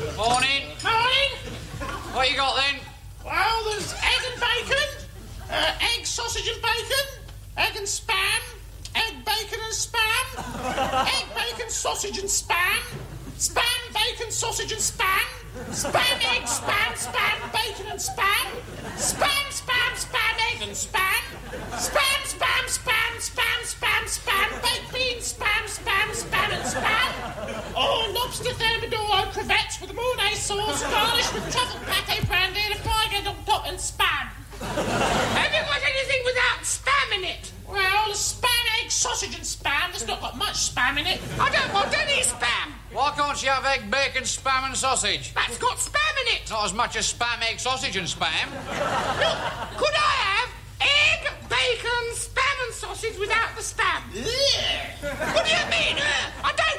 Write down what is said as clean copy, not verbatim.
Morning. Morning. What you got then? Well, there's egg and bacon, egg, sausage and bacon, egg and spam, egg, bacon and spam, egg, bacon, sausage and spam, spam, bacon, sausage and spam, spam, egg, spam, bacon and spam, spam, egg and spam, spam, baked beans, spam and spam. Oh, lobster thermidor crevettes with Mornay sauce, garnished with truffle pate brandy and a fried egg on top and spam. Have you got anything without spam in it? Well, spam, egg, sausage and spam. There's not got much spam in it. I don't want any spam. Why can't you have egg, bacon, spam and sausage? That's got spam in it. Not as much as spam, egg, sausage and spam. Look, could I have egg, bacon, spam and sausage without the spam? What do you mean? I don't